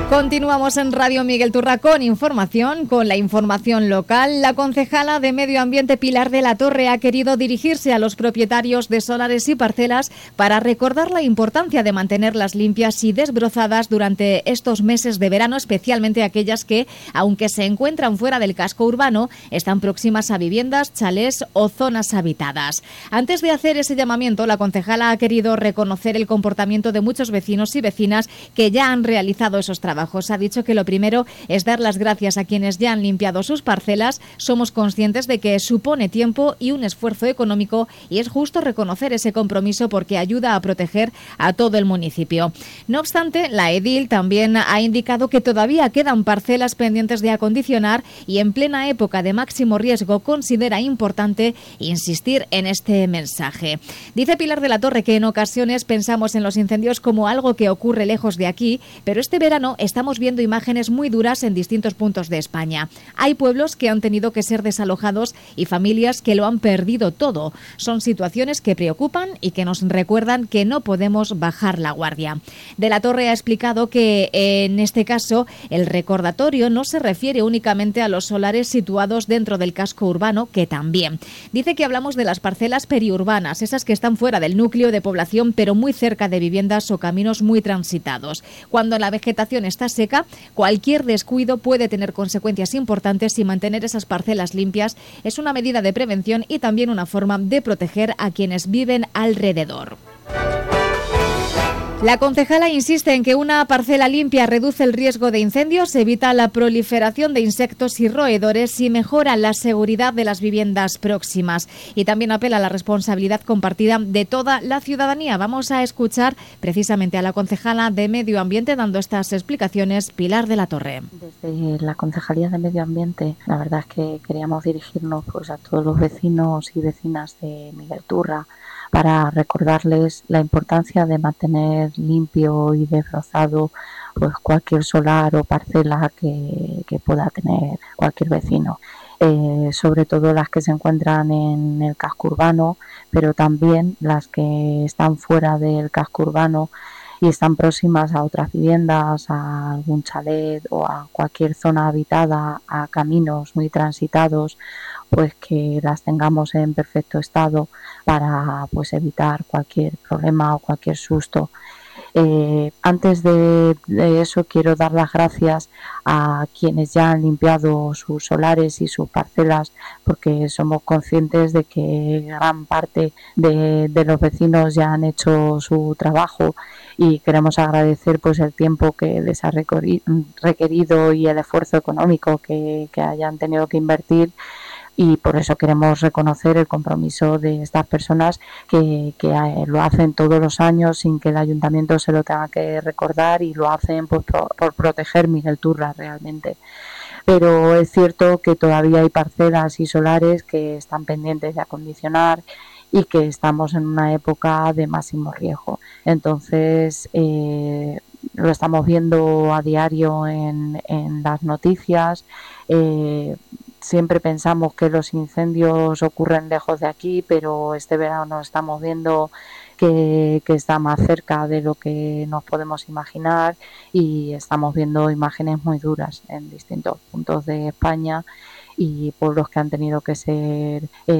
Continuamos en Radio Miguel Turra con la información local. La concejala de Medio Ambiente Pilar de la Torre ha querido dirigirse a los propietarios de solares y parcelas para recordar la importancia de mantenerlas limpias y desbrozadas durante estos meses de verano, especialmente aquellas que, aunque se encuentran fuera del casco urbano, están próximas a viviendas, chalés o zonas habitadas. Antes de hacer ese llamamiento, la concejala ha querido reconocer el comportamiento de muchos vecinos y vecinas que ya han realizado esos trabajos. Ha dicho que lo primero es dar las gracias a quienes ya han limpiado sus parcelas. Somos conscientes de que supone tiempo y un esfuerzo económico y es justo reconocer ese compromiso porque ayuda a proteger a todo el municipio. No obstante, la edil también ha indicado que todavía quedan parcelas pendientes de acondicionar y en plena época de máximo riesgo considera importante insistir en este mensaje. Dice Pilar de la Torre que en ocasiones pensamos en los incendios como algo que ocurre lejos de aquí, pero este verano estamos viendo imágenes muy duras en distintos puntos de España. Hay pueblos que han tenido que ser desalojados y familias que lo han perdido todo. Son situaciones que preocupan y que nos recuerdan que no podemos bajar la guardia. De la Torre ha explicado que en este caso el recordatorio no se refiere únicamente a los solares situados dentro del casco urbano, que también. Dice que hablamos de las parcelas periurbanas, esas que están fuera del núcleo de población pero muy cerca de viviendas o caminos muy transitados. Cuando la vegetación está seca, cualquier descuido puede tener consecuencias importantes y mantener esas parcelas limpias es una medida de prevención y también una forma de proteger a quienes viven alrededor. La concejala insiste en que una parcela limpia reduce el riesgo de incendios, evita la proliferación de insectos y roedores y mejora la seguridad de las viviendas próximas. Y también apela a la responsabilidad compartida de toda la ciudadanía. Vamos a escuchar precisamente a la concejala de Medio Ambiente dando estas explicaciones, Pilar de la Torre. Desde la Concejalía de Medio Ambiente, la verdad es que queríamos dirigirnos pues a todos los vecinos y vecinas de Miguel Turra para recordarles la importancia de mantener limpio y desbrozado pues cualquier solar o parcela que pueda tener cualquier vecino. Sobre todo las que se encuentran en el casco urbano, pero también las que están fuera del casco urbano y están próximas a otras viviendas, a algún chalet o a cualquier zona habitada, a caminos muy transitados, pues que las tengamos en perfecto estado para pues evitar cualquier problema o cualquier susto. Antes de eso quiero dar las gracias a quienes ya han limpiado sus solares y sus parcelas, porque somos conscientes de que gran parte de los vecinos ya han hecho su trabajo y queremos agradecer pues el tiempo que les ha requerido y el esfuerzo económico que hayan tenido que invertir. Y por eso queremos reconocer el compromiso de estas personas que lo hacen todos los años sin que el ayuntamiento se lo tenga que recordar y lo hacen pues, por proteger Miguel Turra realmente. Pero es cierto que todavía hay parcelas y solares que están pendientes de acondicionar y que estamos en una época de máximo riesgo. Entonces, lo estamos viendo a diario en las noticias. Siempre pensamos que los incendios ocurren lejos de aquí, pero este verano estamos viendo que está más cerca de lo que nos podemos imaginar y estamos viendo imágenes muy duras en distintos puntos de España y pueblos que han tenido que ser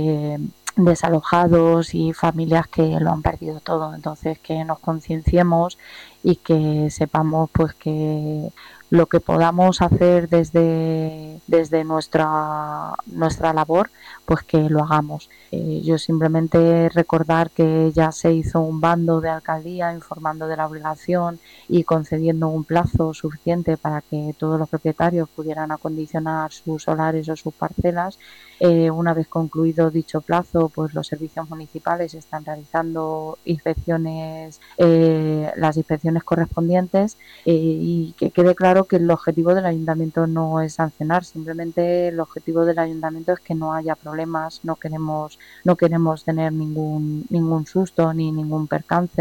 desalojados y familias que lo han perdido todo. Entonces, que nos concienciemos y que sepamos pues que lo que podamos hacer desde nuestra labor, pues que lo hagamos. Yo simplemente recordar que ya se hizo un bando de alcaldía informando de la obligación y concediendo un plazo suficiente para que todos los propietarios pudieran acondicionar sus solares o sus parcelas. Una vez concluido dicho plazo, pues los servicios municipales están realizando inspecciones, las inspecciones correspondientes y que quede claro que el objetivo del ayuntamiento no es sancionar, simplemente el objetivo del ayuntamiento es que no haya problemas, no queremos tener ningún susto ni ningún percance.